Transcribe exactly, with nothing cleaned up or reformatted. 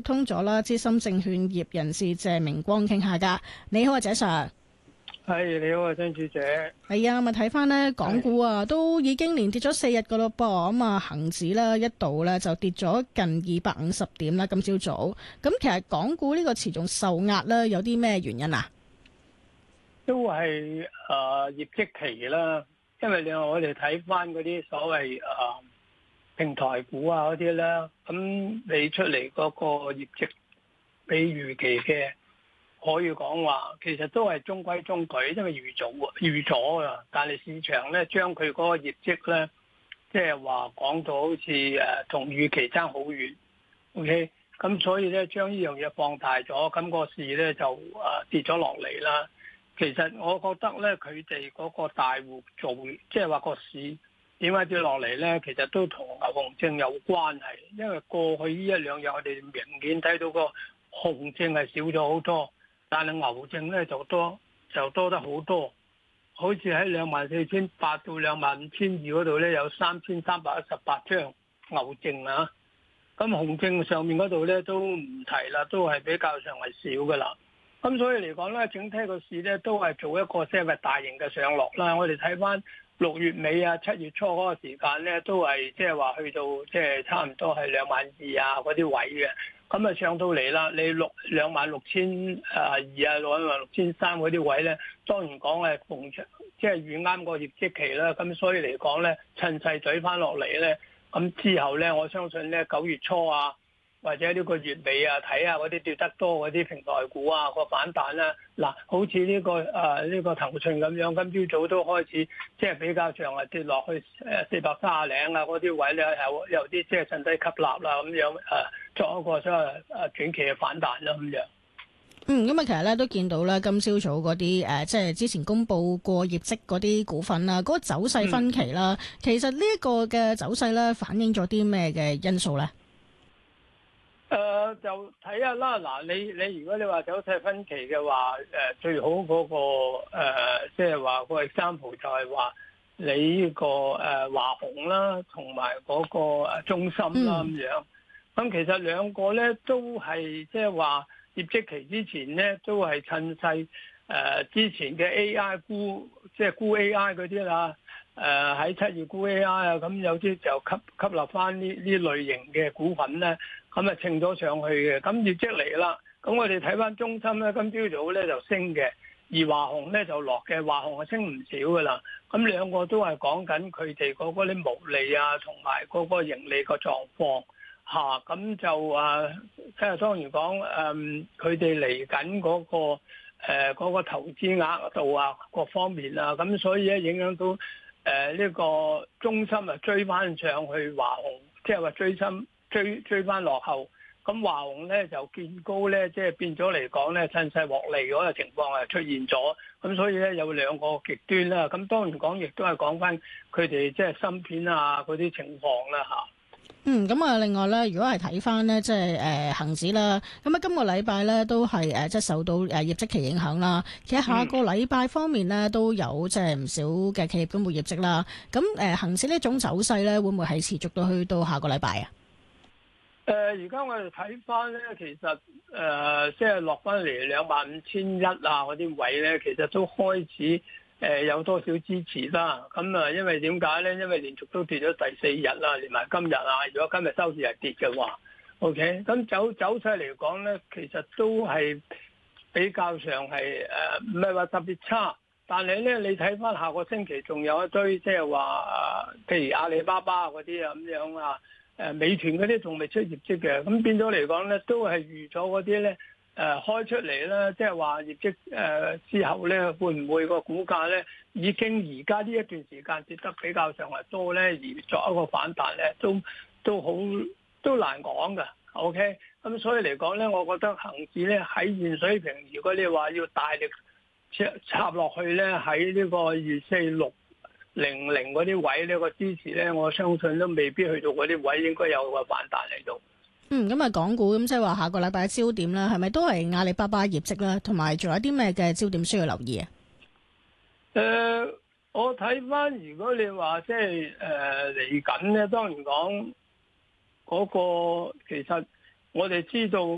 通咗啦，資深證券業人士謝明光傾下噶。你好啊，謝 Sir。 係，你好啊，張小姐。 係啊，咪睇翻呢港股啊，都已經連跌咗四日噶咯噃。咁啊，恒指啦一度咧就跌咗近二百五十點啦。今朝早咁，其實港股呢個持續受壓咧，有啲咩原因啊？ 都係誒、呃、業績期啦，因為你話我哋睇翻嗰啲所謂誒、呃、平台股啊嗰啲啦，咁你出嚟嗰個業績比預期嘅，可以講話其實都係中規中矩，因為預早預咗啊。但係市場咧將佢嗰個業績咧，即係話講到好似誒同預期爭好遠。OK，咁所以咧將呢樣嘢放大咗，咁、個市咧就誒、呃、跌咗落嚟啦。其實我覺得咧，佢哋嗰個大戶做，即係話個市點解跌落嚟咧，其實都同牛熊證有關係。因為過去呢一兩日，我哋明顯睇到個熊證係少咗好多，但係牛證咧就多，就多得好多。好似喺兩萬四千八到兩萬五千二嗰度咧，有三千三百一十八張牛證啊。咁熊證上面嗰度咧都唔提啦，都係比較上係少噶啦。咁所以嚟講咧，整體個市咧都係做一個即係大型嘅上落啦。我哋睇翻六月尾啊、七月初嗰個時間咧，都係即係話去到即係差唔多係兩萬二啊嗰啲位嘅。咁啊上到嚟啦，你六兩萬六千啊二啊，兩萬六千三嗰啲位咧，當然講係逢長即係遇啱個業績期啦。咁所以嚟講咧，趁勢懟翻落嚟咧，咁之後咧，我相信咧九月初啊，或者呢個月尾啊，睇下嗰啲跌得多嗰啲平台股啊個反彈啦。嗱，好似呢、這個誒呢、呃這個騰訊咁樣，今朝早都開始即係比較上係跌落去誒四百三十零啊嗰啲位咧，有有啲即係趁低吸納啦咁樣誒、呃，作一個所謂誒短期嘅反彈啦咁樣。 嗯，咁啊，其實咧都見到咧，今朝早嗰啲誒，即係之前公布過業績嗰啲股份啦，嗰、那個走勢分歧啦，嗯、其實呢一個嘅走勢咧，反映咗啲咩嘅因素咧？ 誒、呃、就睇下啦，嗱你你如果你話走勢分歧嘅話，誒、呃、最好嗰、那個即係話個 example 就係話你呢、這個誒、呃、華虹啦，同埋嗰個誒中芯啦咁樣。咁、嗯、其實兩個咧都係即係話業績期之前咧都係趁勢誒、呃、之前嘅 A I 沽，即係沽 A I 嗰啲啦。誒喺七月沽 A I 啊，咁有啲就吸吸納翻呢呢類型嘅股份咧。咁啊，稱咗上去嘅，咁業績嚟啦。咁我哋睇翻中芯咧，今朝早咧就升嘅，而華虹咧就落嘅。華虹係升唔少噶啦。咁兩個都係講緊佢哋嗰嗰啲毛利啊，同埋嗰個盈利個狀況嚇。咁就啊，即係當然講誒，佢哋嚟緊嗰個誒嗰、呃嗰個投資額度啊，各方面啊，咁所以咧影響到誒呢、呃呢個中芯啊追翻上去華虹，即係話追深。追追翻落後，咁華虹咧就見高咧，即係變咗嚟講咧，趁勢獲利嗰個情況係出現咗，咁所以咧有兩個極端啦。咁當然講，亦都係講翻佢哋即係芯片啊嗰啲情況啦嚇。 嗯，咁啊，另外咧，如果係睇翻咧，即係誒恆指啦，咁啊今個禮拜咧都係誒即係受到誒業績期影響啦。其實下個禮拜方面咧都有即係唔少嘅企業公布業績啦。咁誒恆指呢種走勢咧，會唔會係持續到去到下個禮拜啊？ 誒而家我哋睇翻咧，其實誒、呃、即係落翻嚟兩萬五千一啊嗰啲位咧，其實都開始誒、呃、有多少支持啦。咁啊，因為點解咧？因為連續都跌咗第四日啦，連埋今日啊。如果今日收市係跌嘅話，OK，咁走走勢嚟講咧，其實都係比較上係誒唔係話特別差，但係咧你睇翻下個星期仲有一堆即係話譬如阿里巴巴嗰啲啊咁樣啊。誒美團嗰啲仲未出業績嘅，咁變咗嚟講咧，都係預咗嗰啲咧誒開出嚟啦，即係話業績誒之後咧，會唔會個股價咧已經而家呢一段時間跌得比較上係多咧，而作一個反彈咧，都都好都難講㗎。OK，咁所以嚟講咧，我覺得恆指咧喺現水平，如果你話要大力插插落去咧，喺呢個二四六零零嗰啲位呢個支持咧，我相信都未必去到嗰啲位，應該有個反彈嚟到。 嗯，咁啊，港股咁即係話下個禮拜嘅焦點啦，係咪都係阿里巴巴業績啦？同埋仲有啲咩嘅焦點需要留意啊？ 誒、呃，我睇翻如果你話即係誒嚟緊咧，當然講嗰個其實我哋知道。